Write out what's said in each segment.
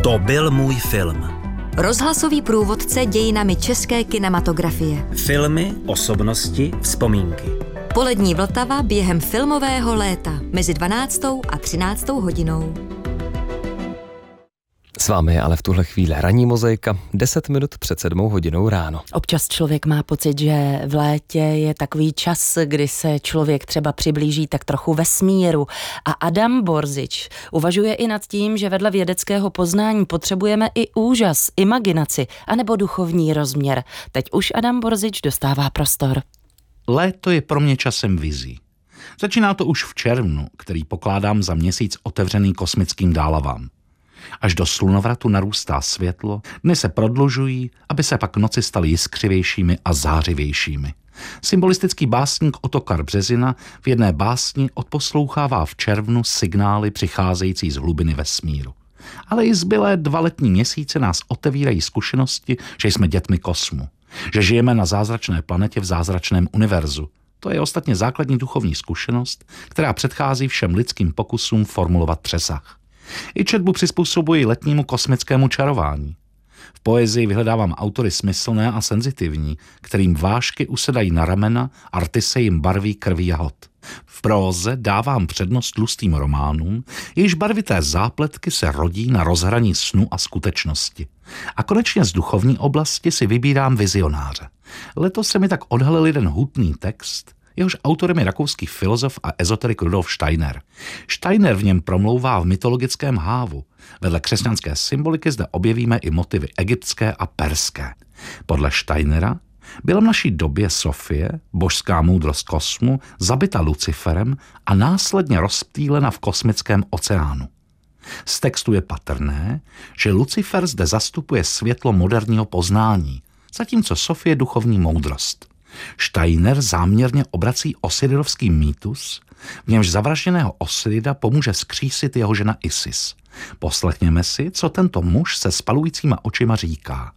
To byl můj film. Rozhlasový průvodce dějinami české kinematografie. Filmy, osobnosti, vzpomínky. Polední Vltava během filmového léta mezi 12. a 13. hodinou. S vámi je ale v tuhle chvíli ranní mozaika, 10 minut před 7 hodinou ráno. Občas člověk má pocit, že v létě je takový čas, kdy se člověk třeba přiblíží tak trochu vesmíru. A Adam Borzič uvažuje i nad tím, že vedle vědeckého poznání potřebujeme i úžas, imaginaci anebo duchovní rozměr. Teď už Adam Borzič dostává prostor. Léto je pro mě časem vizí. Začíná to už v červnu, který pokládám za měsíc otevřený kosmickým dálavám. Až do slunovratu narůstá světlo, dny se prodlužují, aby se pak noci staly jiskřivějšími a zářivějšími. Symbolistický básník Ottokar Březina v jedné básni odposlouchává v červnu signály přicházející z hlubiny vesmíru. Ale i zbylé 2 letní měsíce nás otevírají zkušenosti, že jsme dětmi kosmu, že žijeme na zázračné planetě v zázračném univerzu. To je ostatně základní duchovní zkušenost, která předchází všem lidským pokusům formulovat přesah. I četbu přizpůsobuji letnímu kosmickému čarování. V poezii vyhledávám autory smyslné a senzitivní, kterým vážky usedají na ramena, arty jim barví krví jahod. V próze dávám přednost tlustým románům, jejichž barvité zápletky se rodí na rozhraní snu a skutečnosti. A konečně z duchovní oblasti si vybírám vizionáře. Letos se mi tak odhalil jeden hutný text, jehož autorem je rakouský filozof a ezoterik Rudolf Steiner. Steiner v něm promlouvá v mytologickém hávu. Vedle křesťanské symboliky zde objevíme i motivy egyptské a perské. Podle Steinera byla v naší době Sofie, božská moudrost kosmu, zabita Luciferem a následně rozptýlena v kosmickém oceánu. Z textu je patrné, že Lucifer zde zastupuje světlo moderního poznání, zatímco Sofie duchovní moudrost. Steiner záměrně obrací osiridovský mýtus, v němž zavražděného Osirida pomůže vzkřísit jeho žena Isis. Poslechněme si, co tento muž se spalujícíma očima říká.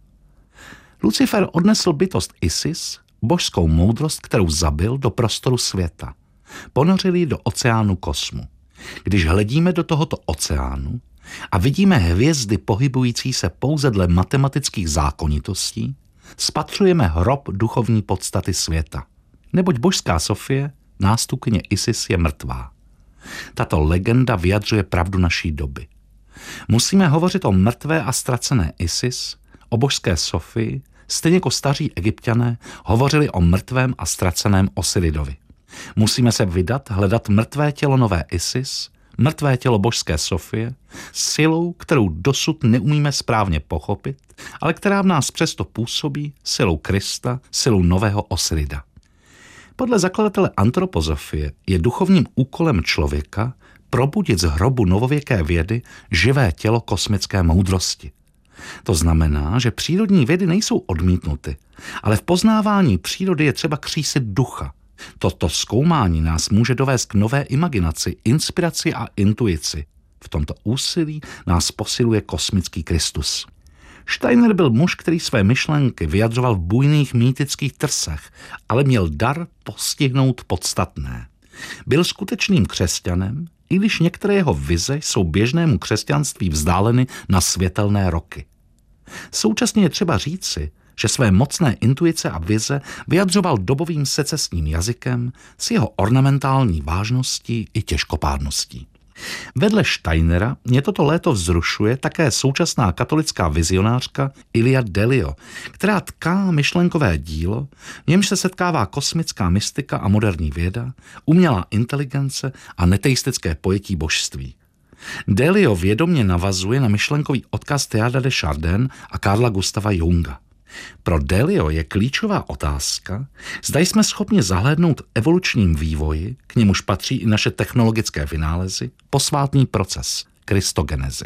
Lucifer odnesl bytost Isis, božskou moudrost, kterou zabil, do prostoru světa. Ponořil ji do oceánu kosmu. Když hledíme do tohoto oceánu a vidíme hvězdy pohybující se pouze dle matematických zákonitostí, spatřujeme hrob duchovní podstaty světa. Neboť božská Sofie, nástupkyně Isis, je mrtvá. Tato legenda vyjadřuje pravdu naší doby. Musíme hovořit o mrtvé a ztracené Isis, o božské Sofii, stejně jako staří Egypťané hovořili o mrtvém a ztraceném Osiridovi. Musíme se vydat hledat mrtvé tělo nové Isis, mrtvé tělo božské Sofie, silou, kterou dosud neumíme správně pochopit, ale která v nás přesto působí silou Krista, silou nového Osirida. Podle zakladatele antropozofie je duchovním úkolem člověka probudit z hrobu novověké vědy živé tělo kosmické moudrosti. To znamená, že přírodní vědy nejsou odmítnuty, ale v poznávání přírody je třeba křísit ducha. Toto zkoumání nás může dovést k nové imaginaci, inspiraci a intuici. V tomto úsilí nás posiluje kosmický Kristus. Steiner byl muž, který své myšlenky vyjadřoval v bujných mýtických trsech, ale měl dar postihnout podstatné. Byl skutečným křesťanem, i když některé jeho vize jsou běžnému křesťanství vzdáleny na světelné roky. Současně je třeba říci, že své mocné intuice a vize vyjadřoval dobovým secesním jazykem s jeho ornamentální vážností i těžkopádností. Vedle Steinera mě toto léto vzrušuje také současná katolická vizionářka Ilia Delio, která tká myšlenkové dílo, v němž se setkává kosmická mystika a moderní věda, umělá inteligence a neteistické pojetí božství. Delio vědomě navazuje na myšlenkový odkaz Teilhard de Chardin a Carla Gustava Junga. Pro Delio je klíčová otázka, zda jsme schopni zahlédnout evolučním vývoji, k němuž patří i naše technologické vynálezy, posvátný proces kristogenezi.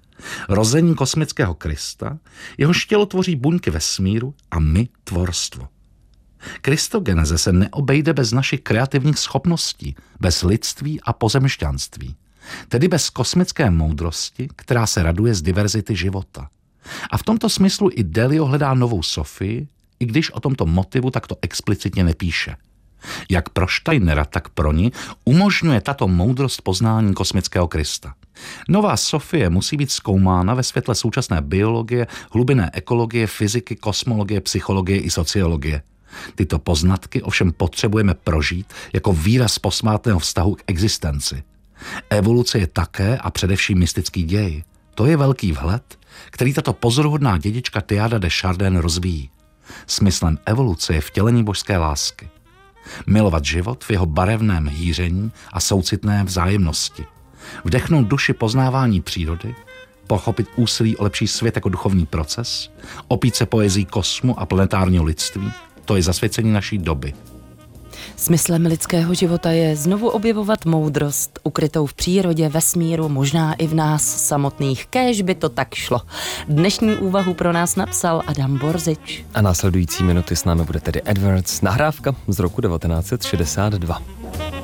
Rození kosmického Krista, jehož tělo tvoří buňky vesmíru a my tvorstvo. Kristogeneze se neobejde bez našich kreativních schopností, bez lidství a pozemšťanství, tedy bez kosmické moudrosti, která se raduje z diverzity života. A v tomto smyslu i Delio hledá novou Sofii, i když o tomto motivu takto explicitně nepíše. Jak pro Steinera, tak pro ní umožňuje tato moudrost poznání kosmického Krista. Nová Sofie musí být zkoumána ve světle současné biologie, hlubinné ekologie, fyziky, kosmologie, psychologie i sociologie. Tyto poznatky ovšem potřebujeme prožít jako výraz posmátného vztahu k existenci. Evoluce je také a především mystický děj. To je velký vhled, který tato pozoruhodná dědička Teilhard de Chardin rozvíjí. Smyslem evoluce je vtělení božské lásky. Milovat život v jeho barevném hýření a soucitné vzájemnosti. Vdechnout duši poznávání přírody, pochopit úsilí o lepší svět jako duchovní proces, opít se poezí kosmu a planetárního lidství, to je zasvěcení naší doby. Smyslem lidského života je znovu objevovat moudrost, ukrytou v přírodě, vesmíru, možná i v nás samotných. Kéž by to tak šlo. Dnešní úvahu pro nás napsal Adam Borzič. A následující minuty s námi bude tedy Edwards, nahrávka z roku 1962.